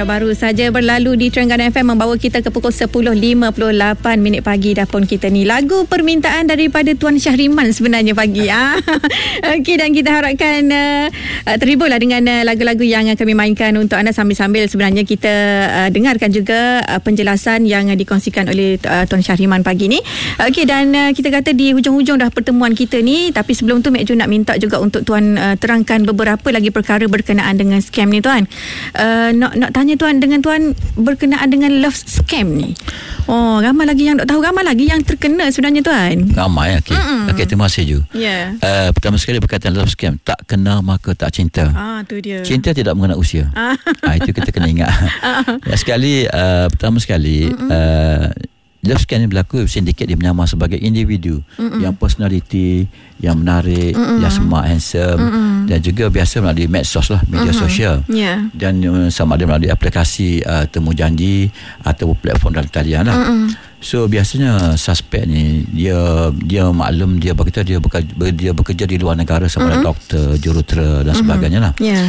baru saja berlalu di Terengganu FM membawa kita ke pukul 10.58 pagi dah pun kita ni. Lagu permintaan daripada Tuan Syahriman sebenarnya pagi. Okey, dan kita harapkan terhiburlah dengan lagu-lagu yang kami mainkan untuk anda sambil-sambil sebenarnya kita dengarkan juga penjelasan yang dikongsikan oleh Tuan Syahriman pagi ni. Okey, dan kita kata di hujung-hujung dah pertemuan kita ni, tapi sebelum tu Mek Jo nak minta juga untuk Tuan terangkan beberapa lagi perkara berkenaan dengan scam ni Tuan. Nak tanya Tuan, dengan Tuan berkenaan dengan love scam ni. Oh, ramai lagi yang tak tahu, ramai lagi yang terkena sebenarnya Tuan. Ramai, okey. Okey, terima kasih Ju. Ya. Pertama sekali berkaitan love scam, tak kenal maka tak cinta. Tu dia. Cinta tidak mengenal usia. Itu kita kena ingat. Pertama sekali love scam ni berlaku sindiket dia menyamar sebagai individu yang personality, yang menarik, yang smart, handsome, dan juga biasa melalui medsos lah, media sosial. Dan sama ada melalui aplikasi temu janji atau platform dalam talian lah. So biasanya suspek ni dia maklum, dia berkata dia bekerja di luar negara sama ada doktor, jurutera dan sebagainya lah.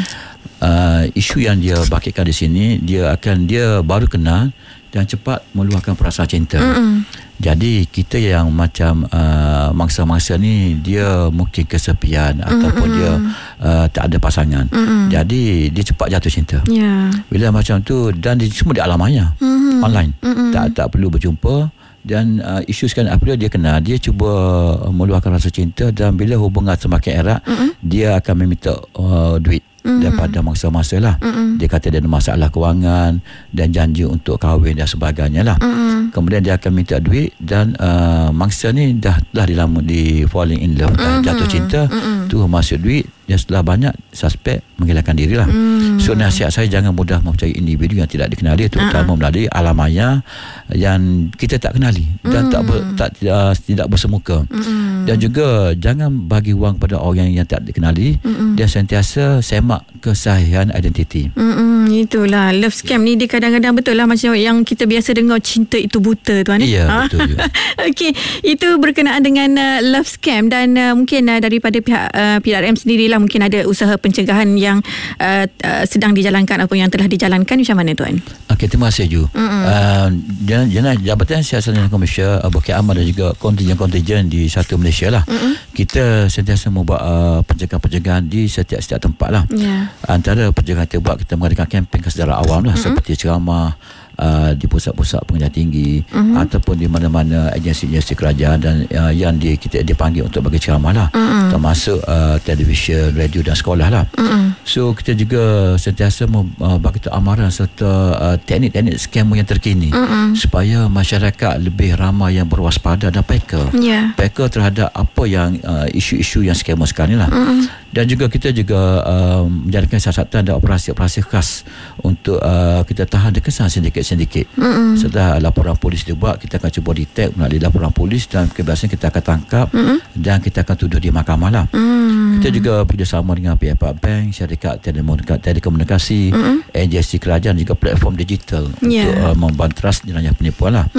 Isu yang dia bangkitkan di sini, dia baru kenal dan cepat meluahkan perasaan cinta. Jadi kita yang macam mangsa-mangsa ni, dia mungkin kesepian ataupun dia tak ada pasangan. Jadi dia cepat jatuh cinta. Bila macam tu, dan semua di alam maya, online. Tak perlu berjumpa. Dan isu sekarang apabila dia kenal, dia cuba meluahkan rasa cinta, dan bila hubungan semakin erat, dia akan meminta duit daripada mangsa-mangsa lah. Dia kata dia ada masalah kewangan dan janji untuk kahwin dan sebagainya lah. Kemudian dia akan minta duit, dan mangsa ni dah di falling in love, jatuh cinta, tu masuk duit, dan setelah banyak suspek menghilangkan diri lah. So nasihat saya, jangan mudah mempercayai individu yang tidak dikenali, terutama melalui alam maya yang kita tak kenali dan tidak bersemuka. Dan juga jangan bagi wang pada orang yang tak dikenali, dan sentiasa semak kesahihan identiti. Itulah love scam ni, dia kadang-kadang betul lah macam yang kita biasa dengar, cinta itu buta Tuan. Ya, betul juga. Okey, itu berkenaan dengan love scam. Dan mungkin daripada pihak PDRM sendirilah mungkin ada usaha pencegahan yang sedang dijalankan atau yang telah dijalankan. Macam mana Tuan? Okey, terima kasih Ju. Jabatan Siasatan dan Komersial Bukit Aman dan juga kontijen di Satu Malaysia lah. Kita sentiasa membuat pencegahan di setiap tempat lah. Antara pencegahan kita buat, kita mengadakan kempen kesedaran awam lah, seperti ceramah di pusat-pusat pengajian tinggi ataupun di mana-mana agensi-agensi kerajaan dan yang kita dipanggil untuk bagi ceramah lah, termasuk televisyen, radio dan sekolah lah. So kita juga sentiasa bagi amaran serta teknik-teknik scam yang terkini, supaya masyarakat lebih ramai yang berwaspada dan peka terhadap apa yang isu-isu yang scammer sekarang ni lah. Dan juga kita menjalankan siasatan dan operasi-operasi khas untuk kita tahan kesan sindiket-sindiket. Setelah laporan polis dibuat, kita akan cuba detect melalui laporan polis, dan kebiasaan kita akan tangkap dan kita akan tuduh di mahkamah lah. Kita juga bekerjasama dengan pihak bank, syarikat telekomunikasi, agensi kerajaan, juga platform digital untuk membanteras jenayah penipuan lah.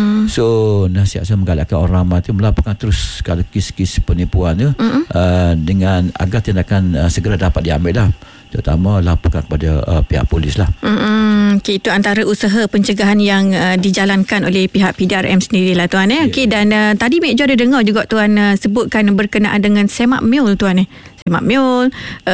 So nasihat saya menggalakkan orang ramai itu melaporkan terus kalau kes-kes penipuan tu, dengan agar tindakan segera dapat diambil lah, terutama laporkan kepada pihak polis lah. Okay, itu antara usaha pencegahan yang dijalankan oleh pihak PDRM sendirilah Tuan. Okay, dan tadi Mek Jo ada dengar juga Tuan sebutkan berkenaan dengan semak mule Tuan. Semak mule,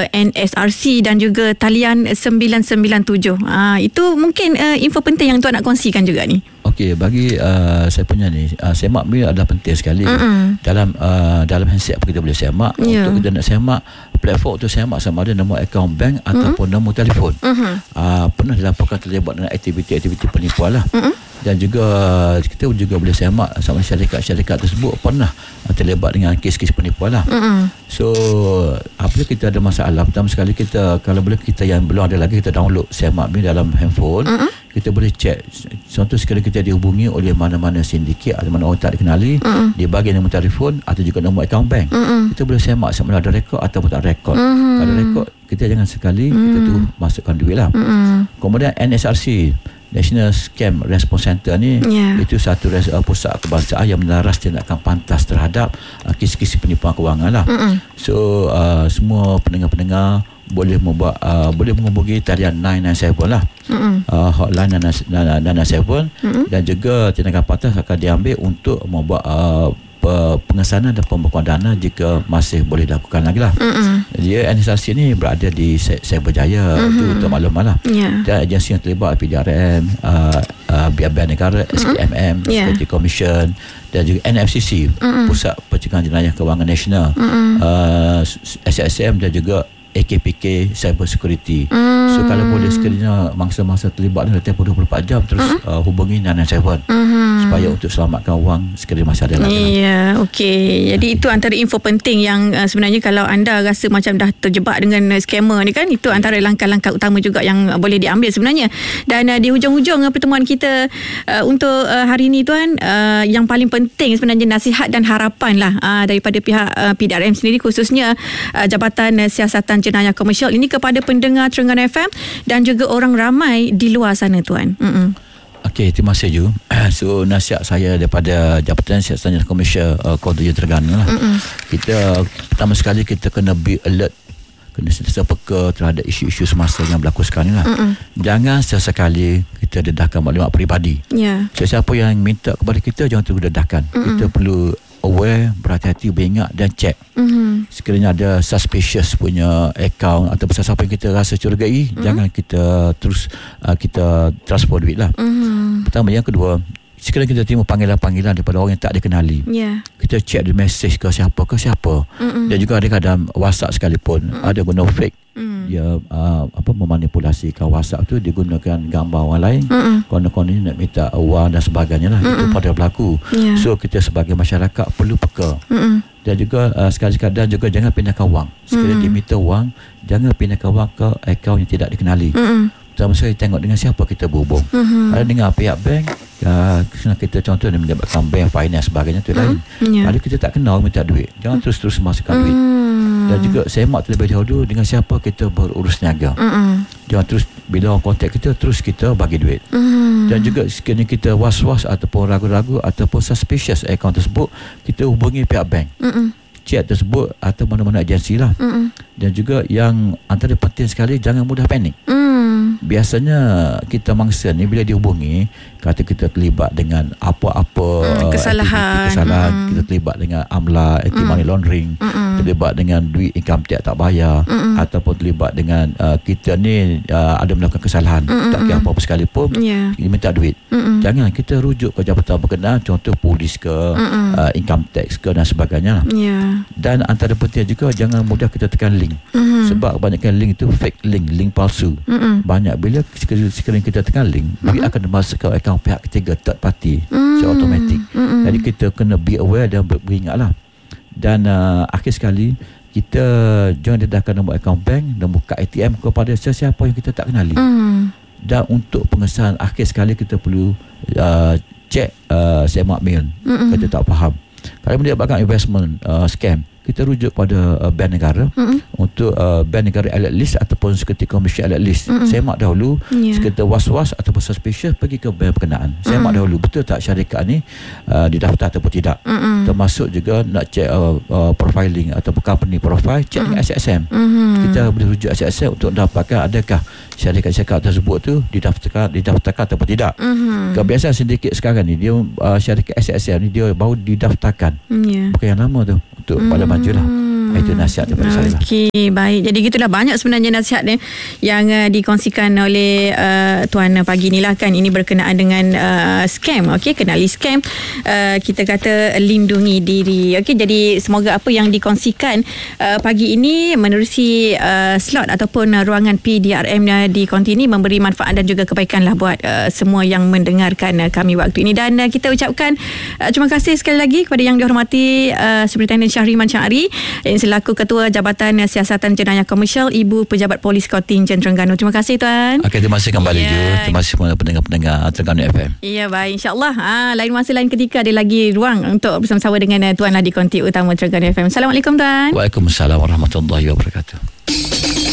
NSRC dan juga talian 997. Itu mungkin info penting yang Tuan nak kongsikan juga ni. Okey, bagi saya punya ni, semak mule adalah penting sekali. Dalam handset kita boleh semak. Untuk kita nak semak, platform untuk semak sama ada nombor akaun bank ataupun nombor telefon. Pernah dilaporkan terlibat dengan aktiviti-aktiviti penipuan lah. Dan juga kita juga boleh semak sama syarikat-syarikat tersebut pernah terlibat dengan kes-kes penipuan lah. So apabila kita ada masalah, pertama sekali kita, kalau boleh kita yang belum ada lagi, kita download semak ni dalam handphone. Kita boleh cek, contoh sekali kita dihubungi oleh mana-mana sindiket atau mana orang tak dikenali, dia bagi nombor telefon atau juga nombor akaun bank, kita boleh semak sama ada rekod ataupun tak rekod. Kalau rekod, kita jangan sekali kita tu masukkan duit lah. Kemudian NSRC, National Scam Response Center ni, itu satu pusat kebangsaan yang melaras tindakan pantas terhadap kes-kes penipuan kewangan lah. So semua pendengar-pendengar boleh menghubungi talian 997 lah. Hotline 997 dan juga tindakan patut akan diambil untuk membuat pengesanan dan pembekuan dana jika masih boleh dilakukan lagi lah. Dia administrasi ni berada di Cyberjaya, itu untuk makluman lah. Dan agensi yang terlibat PDRM, Biar Negara, SKMM, Security Commission dan juga NFCC, Pusat Pencegahan Jenayah Kewangan Nasional, SSM dan juga AKPK Cyber Security. So kalau boleh sekiranya mangsa-mangsa terlibat ni tempoh 24 jam terus hubungi 997 supaya untuk selamatkan wang sekiranya masih ada lagi. Ya, okey. Jadi itu antara info penting yang sebenarnya kalau anda rasa macam dah terjebak dengan scammer ni kan, itu antara langkah-langkah utama juga yang boleh diambil sebenarnya. Dan di hujung-hujung pertemuan kita untuk hari ni tuan, yang paling penting sebenarnya nasihat dan harapan lah daripada pihak PDRM sendiri, khususnya Jabatan Siasatan Jenayah Komersial ini kepada pendengar Terengganu FM dan juga orang ramai di luar sana tuan. Okey, terima kasih Ju. So nasihat saya daripada Jabatan Siasatan Jenayah Komersial Kota Terengganu lah. Kita pertama sekali kita kena be alert, kena sentiasa peka terhadap isu-isu semasa yang berlaku sekarang ni lah. Jangan sesekali kita dedahkan maklumat peribadi. Sesiapa yang minta kepada kita jangan terus dedahkan. Kita perlu aware, berhati-hati, beringat dan check. Sekiranya ada suspicious punya account atau siapa yang kita rasa curigai, jangan kita terus kita transfer duit lah. Pertama. Yang kedua, sekiranya kita terima panggilan-panggilan daripada orang yang tak dikenali, kita check di message ke siapa. Dan juga ada kadang WhatsApp sekalipun ada guna fake. Dia memanipulasikan WhatsApp tu, dia gunakan gambar orang lain, konon-konon nak minta wang dan sebagainya lah. Itu pada berlaku. So kita sebagai masyarakat perlu peka. Dan juga sekali-sekala juga jangan pindahkan wang. Sekiranya diminta wang, jangan pindahkan wang ke akaun yang tidak dikenali. Pertama sekali tengok dengan siapa kita berhubung. Ada dengan pihak bank, kita contoh mendapatkan bank finance sebagainya, tu lain. Ada kita tak kenal minta duit, jangan terus masukkan duit. Dan juga semak terlebih dahulu dengan siapa kita berurus niaga. Jangan terus bila orang kontak kita terus kita bagi duit. Dan juga sekiranya kita was-was ataupun ragu-ragu ataupun suspicious akaun tersebut, kita hubungi pihak bank. Cek tersebut atau mana-mana agensi lah. Dan juga yang antara penting sekali, jangan mudah panik. Biasanya kita mangsa ni bila dihubungi, kata kita terlibat dengan apa-apa kesalahan, kita terlibat dengan amla, money laundering, terlibat dengan duit income tax tak bayar, ataupun terlibat dengan kita ni ada melakukan kesalahan, tak kira apa-apa sekalipun, dia minta duit. Jangan, kita rujuk ke jabatan berkenaan, contoh polis ke, income tax ke dan sebagainya. Dan antara penting juga, jangan mudah kita tekan link. Sebab kebanyakan link itu fake link palsu. Banyak bila sekiranya kita tekan link, duit akan masuk ke akaun pihak ketiga, third party, secara automatik. Jadi kita kena be aware dan beringatlah. Dan akhir sekali, kita jangan dedahkan nombor akaun bank, nombor kad ATM kepada sesiapa yang kita tak kenali. Dan untuk pengesahan akhir sekali, kita perlu cek semak mail. Kita tak faham. Kalau mendapatkan investment scam, kita rujuk pada bank negara untuk bank negara alert list ataupun Security Commission alert list. Semak dahulu, sekiranya was-was ataupun suspicious, pergi ke bank berkenaan. Semak dahulu betul tak syarikat ni didaftar ataupun tidak. Termasuk juga nak cek profiling ataupun company profile, cek dengan SSM. Kita boleh rujuk SSM untuk dapatkan adakah syarikat-syarikat tersebut tu didaftarkan ataupun tidak. Kebiasaan sindiket sekarang ni, dia syarikat SSM ni dia baru didaftarkan, bukan yang lama tu, untuk pada maju lah. Itu nasihat daripada saya lah. Okey, baik. Jadi gitulah, banyak sebenarnya nasihat yang dikongsikan oleh Tuan pagi ni lah kan. Ini berkenaan dengan scam. Okey, kenali scam. Kita kata lindungi diri. Okey, jadi semoga apa yang dikongsikan pagi ini menerusi slot ataupun ruangan PDRM di konti ini memberi manfaat dan juga kebaikan lah buat semua yang mendengarkan kami waktu ini. Dan kita ucapkan terima kasih sekali lagi kepada yang dihormati Superintendent Syahriman Syahri selaku Ketua Jabatan Siasatan Jenayah Komersial, Ibu Pejabat Polis Kontinjen Terengganu. Terima kasih Tuan. Okey, terima kasih kembali Ju. Terima kasih kepada pendengar-pendengar Terengganu FM. Ya, baik, insya-Allah lain masa lain ketika ada lagi ruang untuk bersama-sama dengan Tuan lah di konti utama Terengganu FM. Assalamualaikum Tuan. Waalaikumsalam warahmatullahi wabarakatuh.